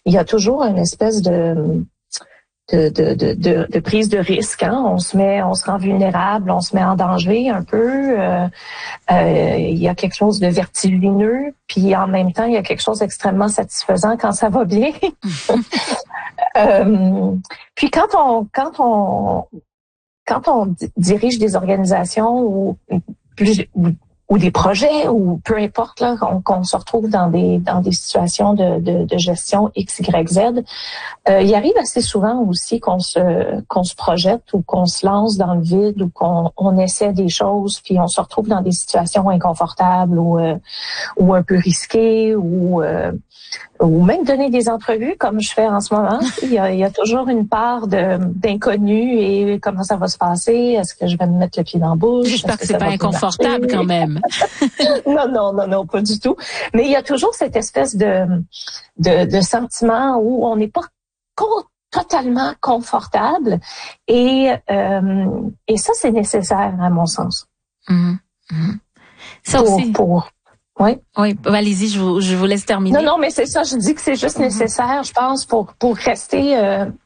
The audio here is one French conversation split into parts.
il y a toujours une espèce de prise de risque, hein. On se rend vulnérable, on se met en danger un peu. Il y a quelque chose de vertigineux, puis en même temps, il y a quelque chose d'extrêmement satisfaisant quand ça va bien. Puis quand on dirige des organisations ou des projets ou peu importe là, qu'on se retrouve dans des situations de gestion X, Y, Z, il arrive assez souvent aussi qu'on se projette ou qu'on se lance dans le vide ou qu'on essaie des choses puis on se retrouve dans des situations inconfortables ou un peu risquées ou même donner des entrevues comme je fais en ce moment. Il y a toujours une part d'inconnu et comment ça va se passer. Est-ce que je vais me mettre le pied dans la bouche? J'espère que c'est pas inconfortable quand même. Non, pas du tout. Mais il y a toujours cette espèce de sentiment où on n'est pas totalement confortable et ça c'est nécessaire à mon sens. Ça aussi. Oui. Oui, allez-y, je vous laisse terminer. Non, mais c'est ça, je dis que c'est juste nécessaire, je pense, pour rester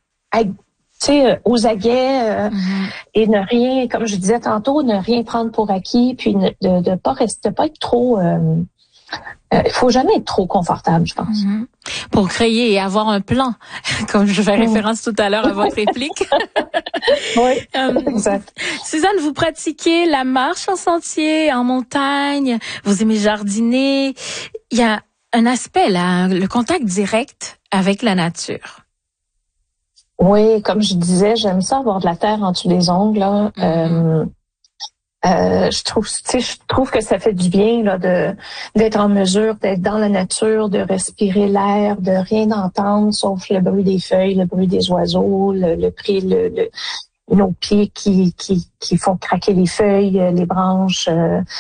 aux aguets et ne rien, comme je disais tantôt, ne rien prendre pour acquis, puis de pas être trop. Il faut jamais être trop confortable, je pense. Pour créer et avoir un plan, comme je fais référence tout à l'heure à votre réplique. Oui, exact. Suzanne, vous pratiquez la marche en sentier, en montagne, vous aimez jardiner. Il y a un aspect là, le contact direct avec la nature. Oui, comme je disais, j'aime ça avoir de la terre en dessous des ongles. Là. Je trouve que ça fait du bien là d'être en mesure d'être dans la nature, de respirer l'air, de rien entendre sauf le bruit des feuilles, le bruit des oiseaux, nos pieds qui font craquer les feuilles, les branches,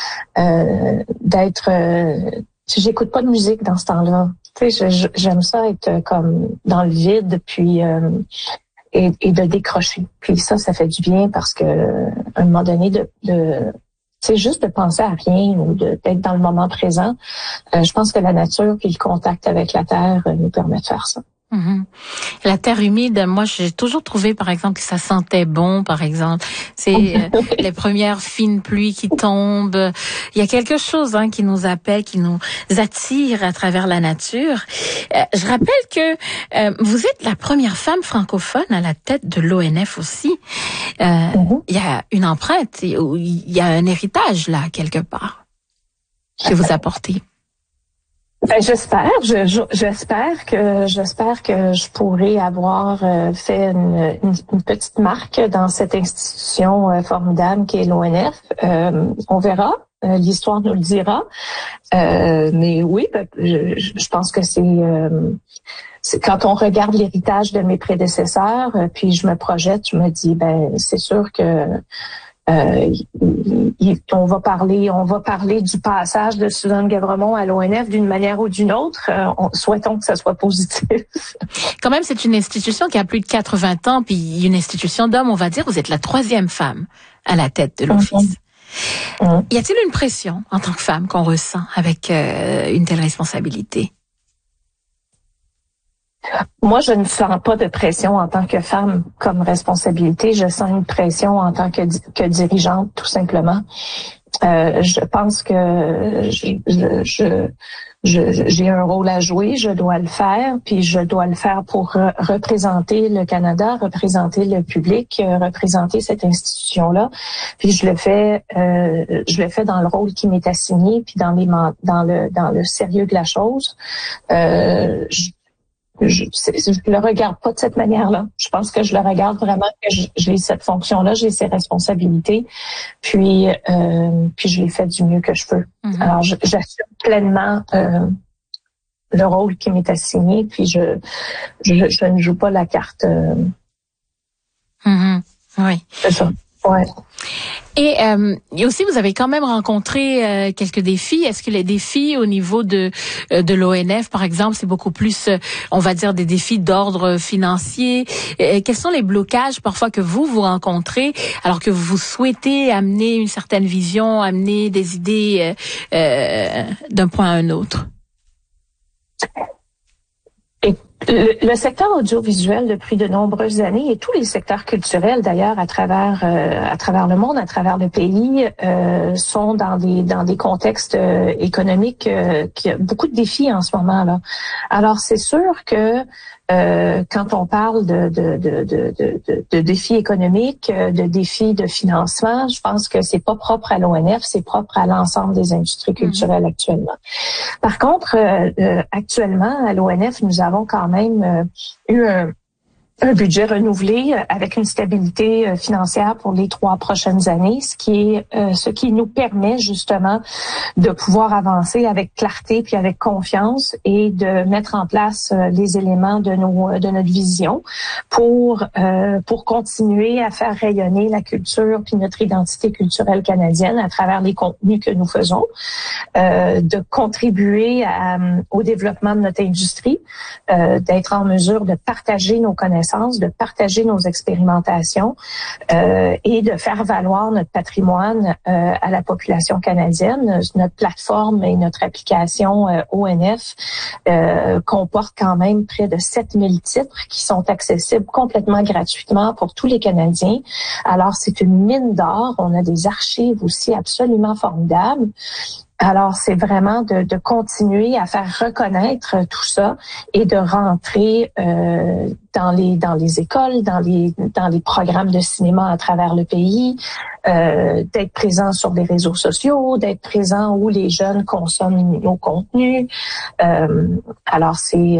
j'écoute pas de musique dans ce temps-là. Tu sais, j'aime ça être comme dans le vide, puis et de décrocher. Puis ça fait du bien parce que à un moment donné juste de penser à rien ou d'être dans le moment présent. Je pense que la nature puis le contact avec la terre nous permet de faire ça. La terre humide, moi j'ai toujours trouvé par exemple que ça sentait bon, par exemple. C'est les premières fines pluies qui tombent. Il y a quelque chose qui nous appelle, qui nous attire à travers la nature. Je rappelle que vous êtes la première femme francophone à la tête de l'ONF aussi. Il y a une empreinte, il y a un héritage là quelque part que vous apportez. Ben, j'espère que je pourrai avoir fait une petite marque dans cette institution formidable qui est l'ONF. On verra, l'histoire nous le dira. Mais oui, je pense que c'est quand on regarde l'héritage de mes prédécesseurs, puis je me projette, je me dis c'est sûr que on va parler du passage de Suzanne Guevremont à l'ONF d'une manière ou d'une autre. Souhaitons que ça soit positif. Quand même, c'est une institution qui a plus de 80 ans, puis une institution d'hommes, on va dire. Vous êtes la 3e femme à la tête de l'office. Y a-t-il une pression en tant que femme qu'on ressent avec une telle responsabilité? Moi, je ne sens pas de pression en tant que femme comme responsabilité. Je sens une pression en tant que dirigeante, tout simplement. Je pense que j'ai un rôle à jouer, je dois le faire, puis je dois le faire pour représenter le Canada, représenter le public, représenter cette institution-là. Puis je le fais dans le rôle qui m'est assigné, puis dans le sérieux de la chose. Je le regarde pas de cette manière-là. Je pense que je le regarde vraiment que j'ai cette fonction-là, j'ai ces responsabilités, puis je les fais du mieux que je peux. Alors j'assume pleinement le rôle qui m'est assigné, puis je ne joue pas la carte. Oui. C'est ça. Ouais. Et aussi, vous avez quand même rencontré quelques défis. Est-ce que les défis au niveau de l'ONF, par exemple, c'est beaucoup plus, on va dire, des défis d'ordre financier? Quels sont les blocages parfois que vous rencontrez alors que vous souhaitez amener une certaine vision, amener des idées d'un point à un autre? Le secteur audiovisuel depuis de nombreuses années et tous les secteurs culturels d'ailleurs à travers le monde, à travers le pays, sont dans des contextes économiques qui a beaucoup de défis en ce moment là. Alors c'est sûr que quand on parle de défis économiques, de défis de financement, je pense que c'est pas propre à l'ONF, c'est propre à l'ensemble des industries culturelles actuellement. Par contre, actuellement, à l'ONF, nous avons quand même eu un budget renouvelé avec une stabilité financière pour les 3 prochaines années, ce qui nous permet justement de pouvoir avancer avec clarté puis avec confiance et de mettre en place les éléments de notre vision pour continuer à faire rayonner la culture puis notre identité culturelle canadienne à travers les contenus que nous faisons, de contribuer au développement de notre industrie, d'être en mesure de partager nos connaissances, de partager nos expérimentations et de faire valoir notre patrimoine à la population canadienne. Notre plateforme et notre application ONF comporte quand même près de 7000 titres qui sont accessibles complètement gratuitement pour tous les Canadiens. Alors, c'est une mine d'or. On a des archives aussi absolument formidables. Alors, c'est vraiment de continuer à faire reconnaître tout ça et de rentrer dans les écoles, dans les programmes de cinéma à travers le pays, d'être présent sur les réseaux sociaux, d'être présent où les jeunes consomment nos contenus. Alors, c'est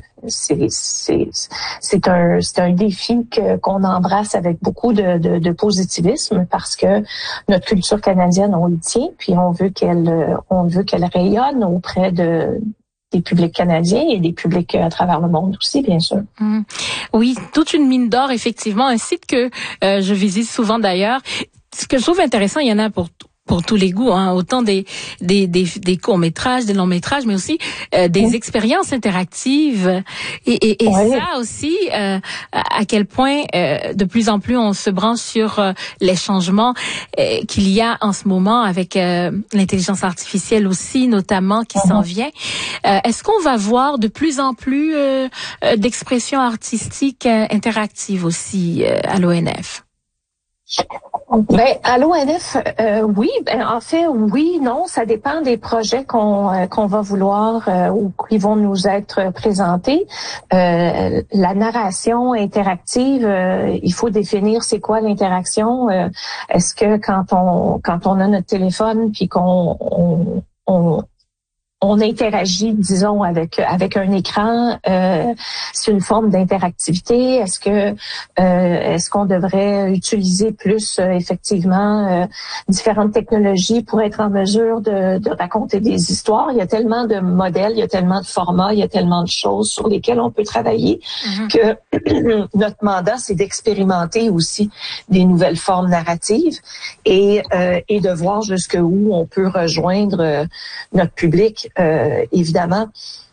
un défi qu'on embrasse avec beaucoup de positivisme parce que notre culture canadienne, on le tient, puis on veut qu'elle rayonne auprès des publics canadiens et des publics à travers le monde aussi, bien sûr. Oui, toute une mine d'or, effectivement. Un site que je visite souvent d'ailleurs. Ce que je trouve intéressant, il y en a pour tous les goûts, hein, autant des courts-métrages, des longs-métrages, mais aussi des expériences interactives et ouais. Ça aussi, à quel point de plus en plus on se branche sur les changements qu'il y a en ce moment avec l'intelligence artificielle aussi, notamment, qui s'en vient. Est-ce qu'on va voir de plus en plus d'expressions artistiques interactives aussi à l'ONF? Ben, à l'ONF, oui. Ben, en fait, oui, non. Ça dépend des projets qu'on va vouloir ou qui vont nous être présentés. La narration interactive, il faut définir c'est quoi l'interaction. Est-ce que quand on a notre téléphone puis qu'on on interagit, disons, avec un écran, c'est une forme d'interactivité. Est-ce qu'on devrait utiliser plus effectivement différentes technologies pour être en mesure de raconter des histoires? Il y a tellement de modèles, il y a tellement de formats, il y a tellement de choses sur lesquelles on peut travailler que notre mandat, c'est d'expérimenter aussi des nouvelles formes narratives et de voir jusqu'où on peut rejoindre notre public. Évidemment,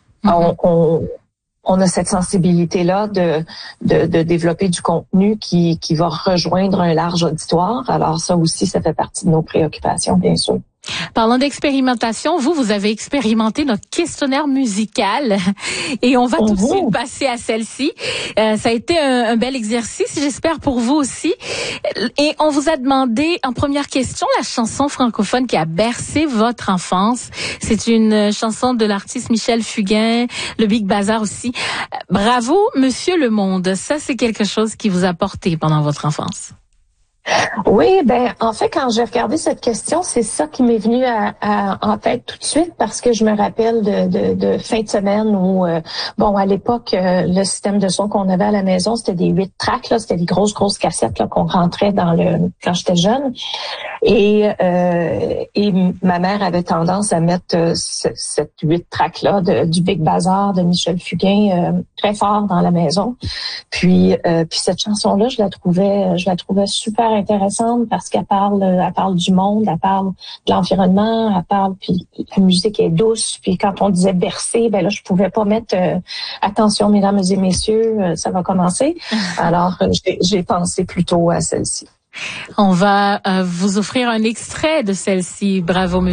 on a cette sensibilité-là de développer du contenu qui va rejoindre un large auditoire. Alors ça aussi, ça fait partie de nos préoccupations, bien sûr. Parlant d'expérimentation, vous avez expérimenté notre questionnaire musical et on va tout de suite passer à celle-ci. Ça a été un bel exercice, j'espère pour vous aussi. Et on vous a demandé en première question la chanson francophone qui a bercé votre enfance. C'est une chanson de l'artiste Michel Fugain, le Big Bazar aussi. Bravo, Monsieur Le Monde. Ça, c'est quelque chose qui vous a porté pendant votre enfance. Oui, ben en fait, quand j'ai regardé cette question, c'est ça qui m'est venu en tête tout de suite parce que je me rappelle de fin de semaine où, à l'époque, le système de son qu'on avait à la maison, c'était des 8 tracks, là, c'était des grosses cassettes là qu'on rentrait quand j'étais jeune. Et ma mère avait tendance à mettre cette 8 tracks là du Big Bazar de Michel Fugain très fort dans la maison. Puis cette chanson-là, je la trouvais super intéressante parce qu'elle parle du monde, elle parle de l'environnement, puis la musique est douce. Puis quand on disait bercer, ben là, je pouvais pas mettre attention, mesdames et messieurs, ça va commencer. Alors, j'ai pensé plutôt à celle-ci. On va vous offrir un extrait de celle-ci. Bravo,